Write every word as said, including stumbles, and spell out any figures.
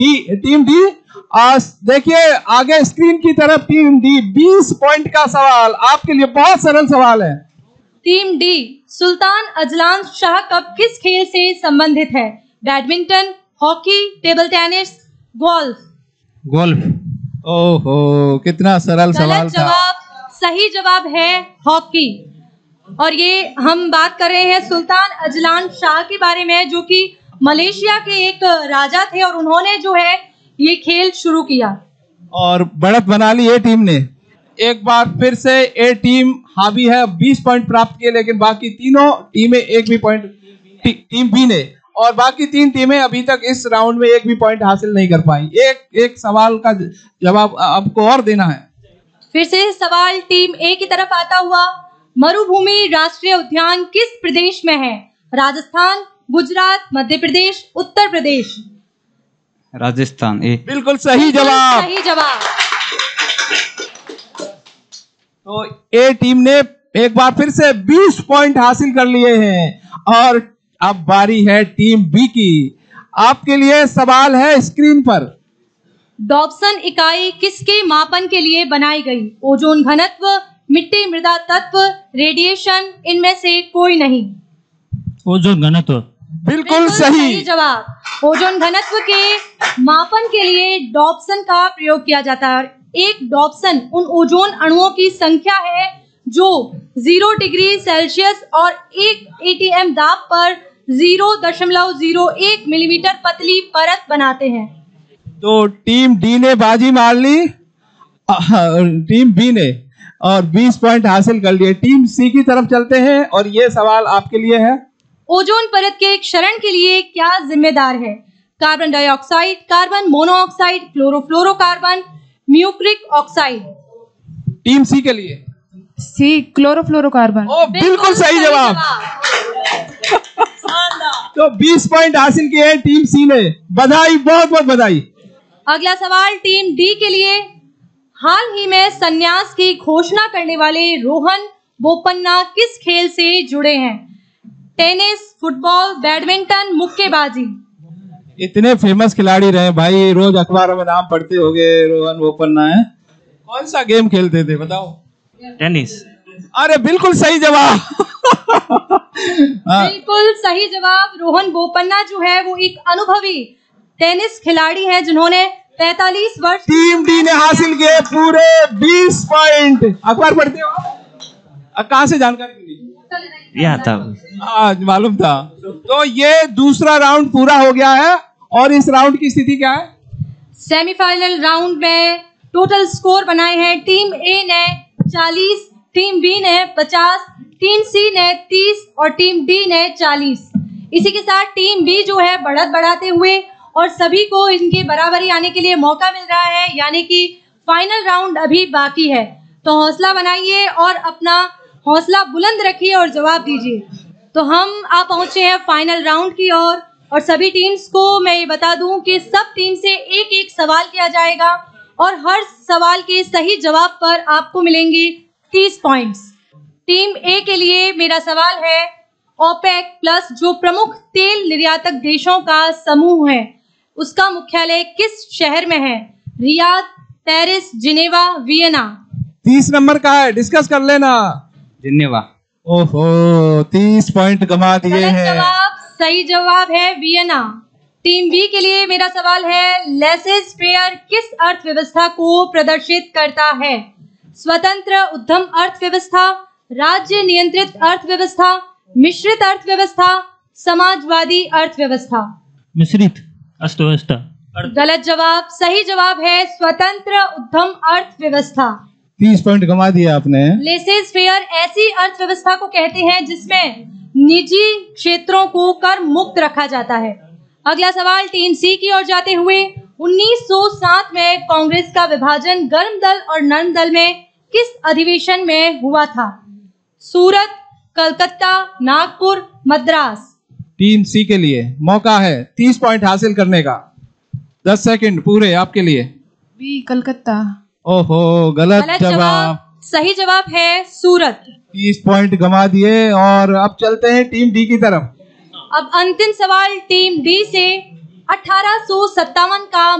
T, team D. देखिए आगे screen की तरफ टीम डी, बीस पॉइंट का सवाल आपके लिए, बहुत सरल सवाल है। Team D, Sultan Azlan Shah cup किस खेल से संबंधित है? Badminton, hockey, table tennis, golf. Golf. ओहो, कितना सरल सवाल था। जवाब, सही जवाब है हॉकी। और ये हम बात कर रहे हैं सुल्तान अजलान शाह के बारे में, जो कि मलेशिया के एक राजा थे और उन्होंने जो है ये खेल शुरू किया और बढ़त बना ली ये टीम ने। एक बार फिर से ए टीम हावी है, बीस पॉइंट प्राप्त किए, लेकिन बाकी तीनों टीमें एक भी पॉइंट, टी, टीम बी ने और बाकी तीन टीमें अभी तक इस राउंड में एक भी पॉइंट हासिल नहीं कर पाई। एक एक सवाल का जवाब आपको और देना है। फिर से सवाल टीम ए की तरफ आता हुआ, मरुभूमि राष्ट्रीय उद्यान किस प्रदेश में है? राजस्थान, गुजरात, मध्य प्रदेश, उत्तर प्रदेश। राजस्थान। ए बिल्कुल सही जवाब। सही जवाब। तो ए टीम ने एक बार फिर से बीस पॉइंट हासिल कर लिए हैं और अब बारी है टीम बी की। आपके लिए सवाल है स्क्रीन पर। डॉप्सन इकाई किसके मापन के लिए बनाई गई? ओजोन घनत्व, मिट्टी मृदा तत्व, रेडिएशन, इनमें से कोई नहीं। ओजोन घनत्व। बिल्कुल सही।, सही जवाब। ओजोन घनत्व के मापन के लिए डॉप्सन का प्रयोग किया जाता है। एक डॉप्सन उन ओजोन अणुओं की संख्या है जो जीरो डिग्री सेल्सियस और एक एटीएम दाब पर जीरो दशमलव जीरो एक मिलीमीटर पतली परत बनाते हैं। तो टीम डी ने बाजी मार ली टीम बी ने और बीस पॉइंट हासिल कर लिए। टीम सी की तरफ चलते हैं और ये सवाल आपके लिए है। ओजोन परत के क्षरण के लिए क्या जिम्मेदार है? Carbon dioxide, carbon monoxide, chlorofluorocarbon, म्यूक्रिक oxide. Team सी के लिए सी, क्लोरोफ्लोरोकार्बन। ओ बिल्कुल सही जवाब। तो बीस पॉइंट हासिल किए टीम सी ने, बधाई, बहुत बहुत बधाई। अगला सवाल टीम डी के लिए, हाल ही में संन्यास की घोषणा करने वाले रोहन बोपन्ना किस खेल से जुड़े हैं? टेनिस, फुटबॉल, बैडमिंटन, मुक्केबाजी। इतने फेमस खिलाड़ी रहे भाई, रोज अखबारों में नाम पढ़ते होंगे। रोहन बोपन्ना है, कौन सा गेम खेलते थे बताओ? टेनिस। अरे बिल्कुल सही जवाब। बिल्कुल सही जवाब। रोहन बोपन्ना जो है वो एक अनुभवी टेनिस खिलाड़ी है जिन्होंने पैंतालीस वर्ष। टीम डी ने हासिल किए पूरे बीस पॉइंट। अखबार पढ़ते हो? कहाँ से जानकारी मिली? यह था, आज मालूम था। तो ये दूसरा राउंड पूरा हो गया है और इस राउंड की स्थिति क्या है? सेमीफाइनल राउंड में टोटल स्कोर बनाए हैं टीम ए ने चालीस, टीम बी ने पचास, टीम सी ने तीस और टीम डी ने चालीस। इसी के साथ टीम बी जो है बढ़त बढ़ाते हुए और सभी को इनके बराबरी आने के लिए मौका मिल रहा है, यानी कि फाइनल राउंड अभी बाकी है। तो हौसला बनाइए और अपना हौसला बुलंद रखिए और जवाब दीजिए। तो हम आ पहुंचे हैं फाइनल राउंड की ओर और, और सभी टीम्स को मैं ये बता दूं कि सब टीम से एक एक सवाल किया जाएगा और हर सवाल के सही जवाब पर आपको मिलेंगे तीस पॉइंट्स। टीम ए के लिए मेरा सवाल है, ओपेक प्लस जो प्रमुख तेल निर्यातक देशों का समूह है उसका मुख्यालय किस शहर में है? Riyadh, Paris, Geneva, Vienna. तीस नंबर का है, डिस्कस कर लेना। जिनेवा। ओहो, तीस पॉइंट कमा दिए हैं। जवाब, सही जवाब है वियना। टीम बी के लिए मेरा सवाल है, लेसेस फेयर किस अर्थव्यवस्था को प्रदर्शित करता है? स्वतंत्र उद्यम अर्थव्यवस्था, राज्य नियंत्रित अर्थव्यवस्था, मिश्रित अर्थव्यवस्था, समाजवादी अर्थव्यवस्था। मिश्रित अर्थव्यवस्था। गलत जवाब। सही जवाब है स्वतंत्र उद्यम अर्थव्यवस्था। तीस पॉइंट कमा दिया आपने। लेसेस फेयर ऐसी अर्थव्यवस्था को कहते हैं जिसमें निजी क्षेत्रों को कर मुक्त रखा जाता है। अगला सवाल टीम सी की ओर जाते हुए, उन्नीस सौ सात में कांग्रेस का विभाजन गर्म दल और नरम दल में किस अधिवेशन में हुआ था? सूरत, कलकत्ता, नागपुर, मद्रास। टीम सी के लिए मौका है तीस पॉइंट हासिल करने का। दस सेकंड पूरे आपके लिए। बी, कलकत्ता। ओहो, गलत, गलत जवाब।, जवाब। सही जवाब है सूरत। तीस पॉइंट कमा दिए और अब चलते हैं टीम डी की तरफ। अब अंतिम सवाल टीम डी से, अठारह सौ सत्तावन का